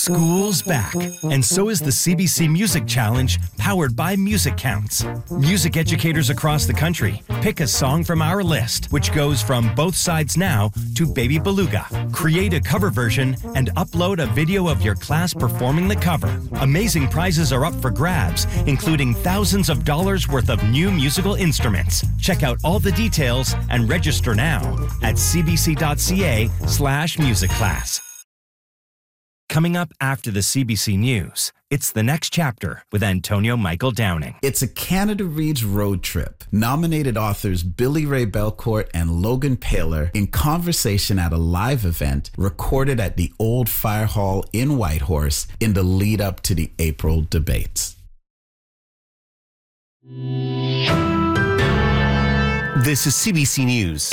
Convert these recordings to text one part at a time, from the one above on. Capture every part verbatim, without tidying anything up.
School's back, and so is the C B C Music Challenge, powered by Music Counts. Music educators across the country pick a song from our list, which goes from Both Sides Now to Baby Beluga. Create a cover version and upload a video of your class performing the cover. Amazing prizes are up for grabs, including thousands of dollars worth of new musical instruments. Check out all the details and register now at cbc.ca slash music class. Coming up after the C B C News, it's The Next Chapter with Antonio Michael Downing. It's a Canada Reads road trip. Nominated authors Billy Ray Belcourt and Logan Paylor in conversation at a live event recorded at the Old Fire Hall in Whitehorse in the lead up to the April debates. This is C B C News.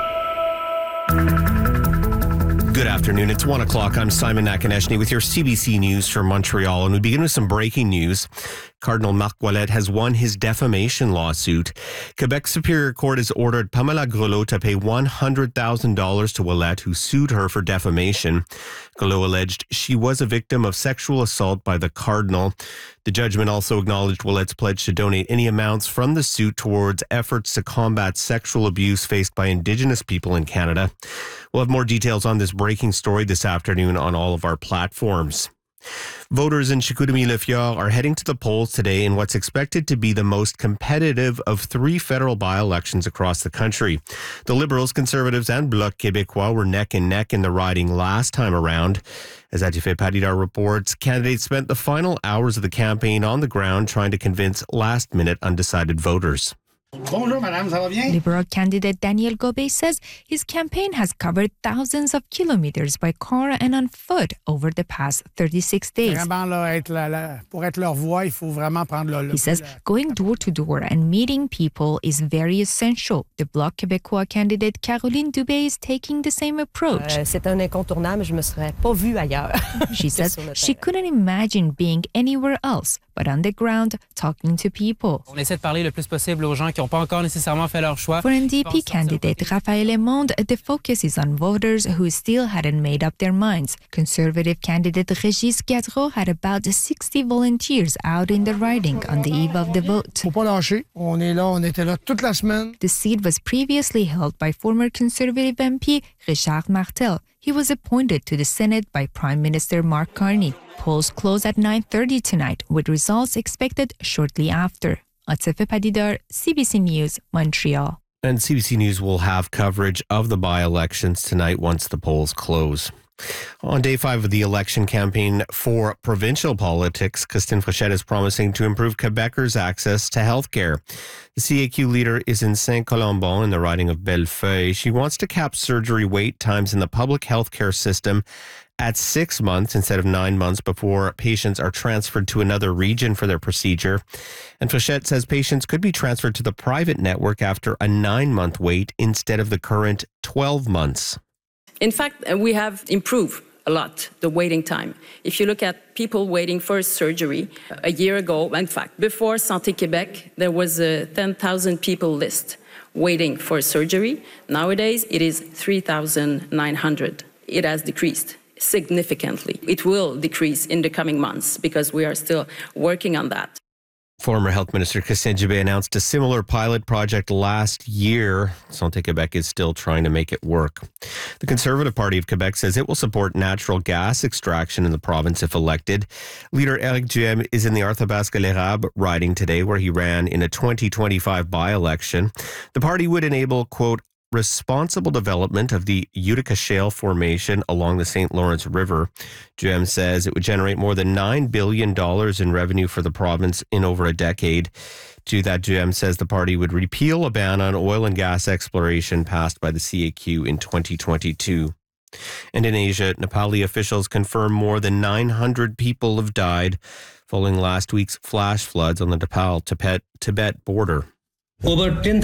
Good afternoon. It's one o'clock. I'm Simon Nakonechny with your C B C News from Montreal, and we begin with some breaking news. Cardinal Marc Ouellet has won his defamation lawsuit. Quebec Superior Court has ordered Pamela Grelot to pay one hundred thousand dollars to Ouellet, who sued her for defamation. Grelot alleged she was a victim of sexual assault by the Cardinal. The judgment also acknowledged Ouellet's pledge to donate any amounts from the suit towards efforts to combat sexual abuse faced by Indigenous people in Canada. We'll have more details on this breaking story this afternoon on all of our platforms. Voters in Chicoutimi-Le-Fjord are heading to the polls today in what's expected to be the most competitive of three federal by-elections across the country. The Liberals, Conservatives, and Bloc Québécois were neck and neck in the riding last time around. As Adifé Padidar reports, candidates spent the final hours of the campaign on the ground trying to convince last-minute undecided voters. Bonjour, madame, ça va bien? Liberal candidate Daniel Gobet says his campaign has covered thousands of kilometers by car and on foot over the past thirty-six days. Vraiment, là, être la, la, pour être leur voix, il faut vraiment prendre le, He says going door to door and meeting people is very essential. The Bloc Québécois candidate Caroline Dubé is taking the same approach. Euh, c'est un incontournable, je me serais pas vue ailleurs. She says she couldn't imagine being anywhere else but on the ground talking to people. On essaie de parler le plus possible aux gens qui n'ont pas encore nécessairement fait leur choix. For N D P candidate Raphaël Lemonde, the focus is on voters who still hadn't made up their minds. Conservative candidate Régis Gadreau had about sixty volunteers out in the riding on the eve of the vote. Faut pas lâcher. On est là, on était là toute la semaine. The seat was previously held by former Conservative M P Richard Martel. He was appointed to the Senate by Prime Minister Mark Carney. Polls close at nine thirty tonight, with results expected shortly after. Adifé Padidar, C B C News, Montreal. And C B C News will have coverage of the by-elections tonight once the polls close. On day five of the election campaign for provincial politics, Christine Fréchette is promising to improve Quebecers' access to health care. The C A Q leader is in Saint-Colomban in the riding of Bellefeuille. She wants to cap surgery wait times in the public health care system at six months instead of nine months before patients are transferred to another region for their procedure. And Fréchette says patients could be transferred to the private network after a nine-month wait instead of the current twelve months. In fact, we have improved a lot the waiting time. If you look at people waiting for surgery a year ago, in fact, before Santé Québec, there was a ten thousand people list waiting for surgery. Nowadays, it is three thousand nine hundred. It has decreased significantly. It will decrease in the coming months because we are still working on that. Former Health Minister Christian Dubé announced a similar pilot project last year. Santé Québec is still trying to make it work. The Conservative Party of Quebec says it will support natural gas extraction in the province if elected. Leader Éric Duhem is in the Arthabaska-L'Érable riding today, where he ran in a twenty twenty-five by-election. The party would enable, quote, responsible development of the Utica Shale Formation along the Saint Lawrence River. Duhem says it would generate more than nine billion dollars in revenue for the province in over a decade. To that, Duhem says the party would repeal a ban on oil and gas exploration passed by the C A Q in twenty twenty-two. And in Asia, Nepali officials confirm more than nine hundred people have died following last week's flash floods on the Nepal-Tibet Tibet border. Over ten